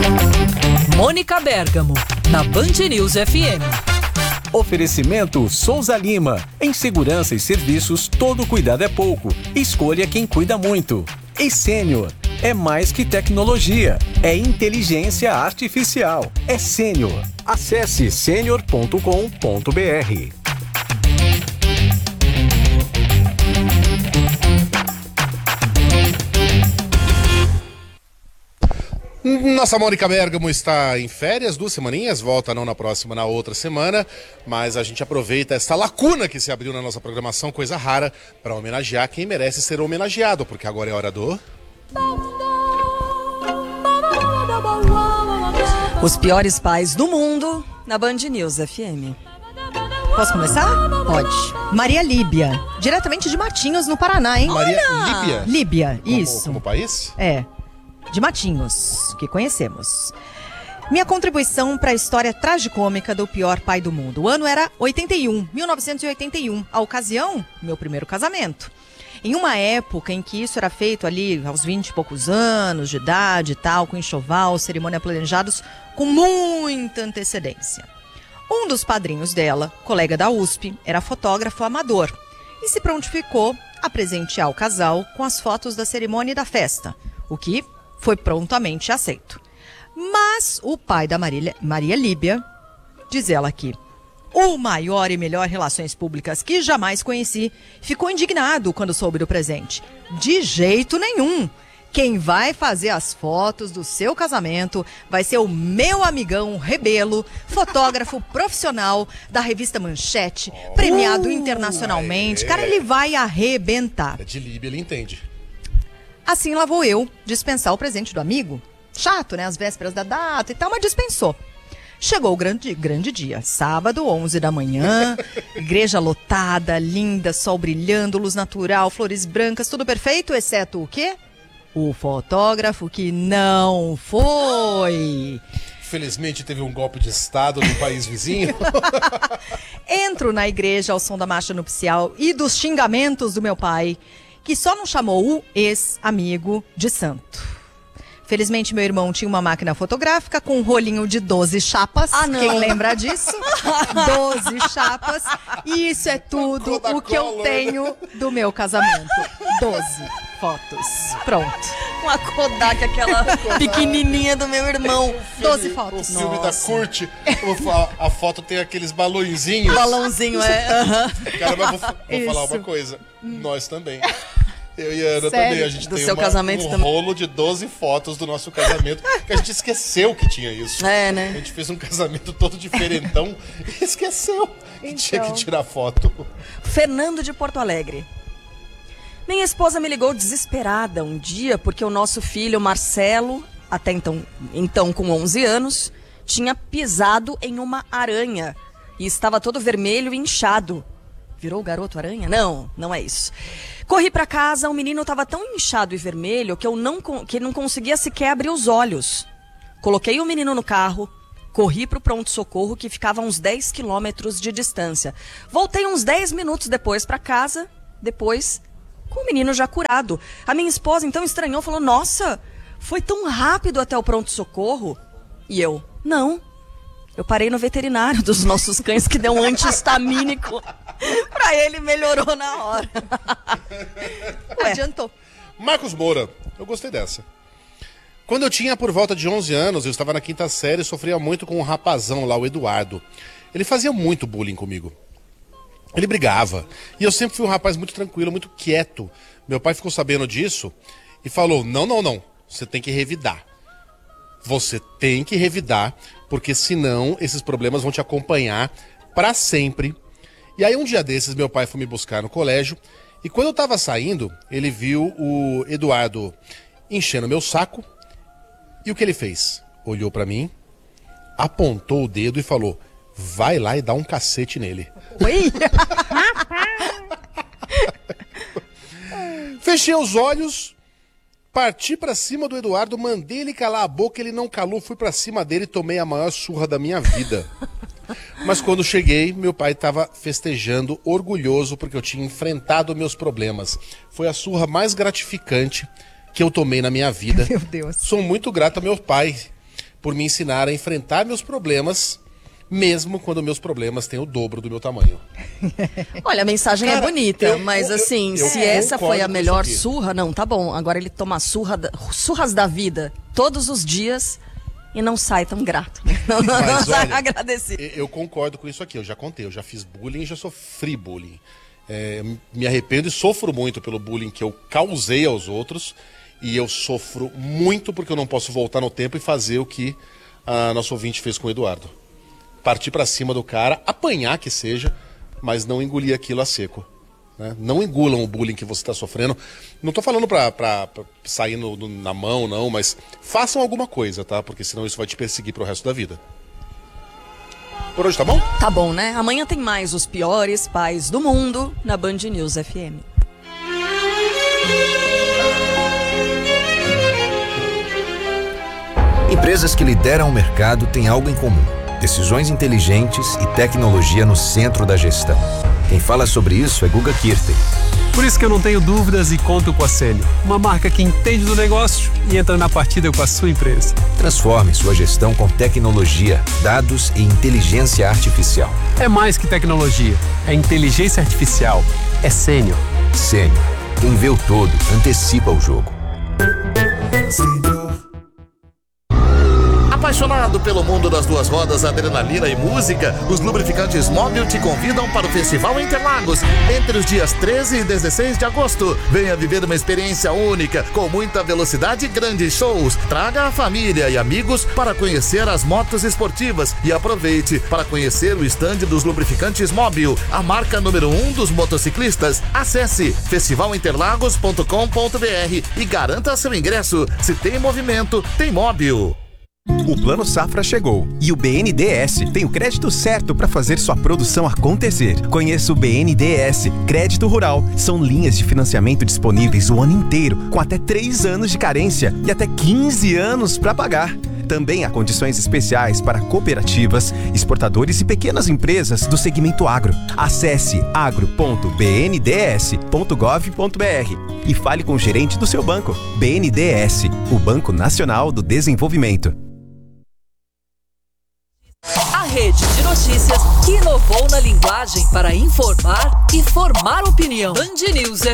Mônica Bergamo, na Band News FM. Oferecimento Souza Lima. Em segurança e serviços, todo cuidado é pouco. Escolha quem cuida muito. E Sênior. É mais que tecnologia. É inteligência artificial. É Sênior. Acesse senior.com.br. Nossa Mônica Bergamo está em férias, 2 semaninhas, volta não na próxima, na outra semana, mas a gente aproveita esta lacuna que se abriu na nossa programação, coisa rara, para homenagear quem merece ser homenageado, porque agora é hora do... Os piores pais do mundo na Band News FM. Posso começar? Pode. Maria Líbia, diretamente de Matinhos, no Paraná, hein? Maria Líbia? Líbia, isso. Como país? É. De Matinhos, que conhecemos. Minha contribuição para a história tragicômica do pior pai do mundo. O ano era 1981. A ocasião, meu primeiro casamento. Em uma época em que isso era feito ali aos 20 e poucos anos de idade e tal, com enxoval, cerimônia planejados com muita antecedência. Um dos padrinhos dela, colega da USP, era fotógrafo amador e se prontificou a presentear o casal com as fotos da cerimônia e da festa, o que foi prontamente aceito. Mas o pai da Maria Líbia, diz ela aqui, o maior e melhor relações públicas que jamais conheci, ficou indignado quando soube do presente. De jeito nenhum. Quem vai fazer as fotos do seu casamento vai ser o meu amigão Rebelo, fotógrafo profissional da revista Manchete, premiado internacionalmente. Cara, ele vai arrebentar. É de Líbia, ele entende. Assim lá vou eu dispensar o presente do amigo. Chato, né? As vésperas da data e tal, mas dispensou. Chegou o grande dia, sábado, 11 da manhã, igreja lotada, linda, sol brilhando, luz natural, flores brancas, tudo perfeito, exceto o quê? O fotógrafo que não foi. Felizmente teve um golpe de estado no país vizinho. Entro na igreja ao som da marcha nupcial e dos xingamentos do meu pai, que só não chamou o ex-amigo de santo. Felizmente, meu irmão tinha uma máquina fotográfica com um rolinho de 12 chapas. Quem lembra disso? 12 chapas. E isso é tudo o que eu tenho do meu casamento. 12 fotos. Pronto. Uma Kodak, aquela pequenininha do meu irmão. 12 fotos. O filme da Curte, a foto tem aqueles balõezinhos. Balãozinho, é. Cara, mas vou falar uma coisa. Nós também. Eu e a Ana Sério? também, a gente Do tem seu casamento um também. rolo de 12 fotos do nosso casamento, que a gente esqueceu que tinha isso. É, né? A gente fez um casamento todo diferentão e esqueceu que tinha que Então. tirar foto. Fernando de Porto Alegre. Minha esposa me ligou desesperada um dia porque o nosso filho Marcelo, até então com 11 anos, tinha pisado em uma aranha e estava todo vermelho e inchado. Virou o garoto aranha? Não, não é isso. Corri pra casa, o menino estava tão inchado e vermelho que que não conseguia sequer abrir os olhos. Coloquei o menino no carro, corri pro pronto-socorro que ficava a uns 10 quilômetros de distância. Voltei uns 10 minutos depois pra casa, com o menino já curado. A minha esposa então estranhou, falou, nossa, foi tão rápido até o pronto-socorro? E eu, não. Eu parei no veterinário dos nossos cães que deu um antihistamínico pra ele, melhorou na hora. Adiantou. Marcos Moura, eu gostei dessa. Quando eu tinha por volta de 11 anos, eu estava na 5ª série e sofria muito com um rapazão lá, o Eduardo. Ele fazia muito bullying comigo. Ele brigava. E eu sempre fui um rapaz muito tranquilo, muito quieto. Meu pai ficou sabendo disso e falou, não, você tem que revidar. Você tem que revidar, porque senão esses problemas vão te acompanhar pra sempre. E aí um dia desses meu pai foi me buscar no colégio e quando eu tava saindo, ele viu o Eduardo enchendo meu saco e o que ele fez? Olhou pra mim, apontou o dedo e falou, vai lá e dá um cacete nele. Oi? Fechei os olhos, parti pra cima do Eduardo, mandei ele calar a boca, ele não calou, fui pra cima dele e tomei a maior surra da minha vida. Mas quando cheguei, meu pai estava festejando, orgulhoso, porque eu tinha enfrentado meus problemas. Foi a surra mais gratificante que eu tomei na minha vida. Meu Deus. Sou muito grato ao meu pai por me ensinar a enfrentar meus problemas, mesmo quando meus problemas têm o dobro do meu tamanho. Olha, a mensagem Cara, é bonita, eu- mas eu- assim, eu se essa concordo foi a com melhor isso aqui. surra, não, tá bom. Agora ele toma surras da vida todos os dias e não sai tão grato. Não Mas, sai olha, agradecido. Eu concordo com isso aqui, eu já contei, eu já fiz bullying, já sofri bullying. Me arrependo e sofro muito pelo bullying que eu causei aos outros, e eu sofro muito porque eu não posso voltar no tempo e fazer o que a nossa ouvinte fez com o Eduardo. Partir pra cima do cara, apanhar que seja, mas não engolir aquilo a seco. Né? Não engulam o bullying que você está sofrendo. Não tô falando pra sair na mão, não, mas façam alguma coisa, tá? Porque senão isso vai te perseguir pro resto da vida. Por hoje tá bom? Tá bom, né? Amanhã tem mais Os Piores Pais do Mundo na Band News FM. Empresas que lideram o mercado têm algo em comum: decisões inteligentes e tecnologia no centro da gestão. Quem fala sobre isso é Guga Kirten. Por isso que eu não tenho dúvidas e conto com a Sênior, uma marca que entende do negócio e entra na partida com a sua empresa. Transforme sua gestão com tecnologia, dados e inteligência artificial. É mais que tecnologia, é inteligência artificial, é Sênior. Sênior. Quem vê o todo, antecipa o jogo. Apaixonado pelo mundo das duas rodas, adrenalina e música, os lubrificantes Móbil te convidam para o Festival Interlagos entre os dias 13 e 16 de agosto. Venha viver uma experiência única, com muita velocidade e grandes shows. Traga a família e amigos para conhecer as motos esportivas e aproveite para conhecer o estande dos lubrificantes Móbil, a marca número 1 dos motociclistas. Acesse festivalinterlagos.com.br e garanta seu ingresso. Se tem movimento, tem Móbil. O Plano Safra chegou e o BNDES tem o crédito certo para fazer sua produção acontecer. Conheça o BNDES Crédito Rural. São linhas de financiamento disponíveis o ano inteiro, com até 3 anos de carência e até 15 anos para pagar. Também há condições especiais para cooperativas, exportadores e pequenas empresas do segmento agro. Acesse agro.bnds.gov.br e fale com o gerente do seu banco. BNDES, o Banco Nacional do Desenvolvimento. A rede de notícias que inovou na linguagem para informar e formar opinião. Band News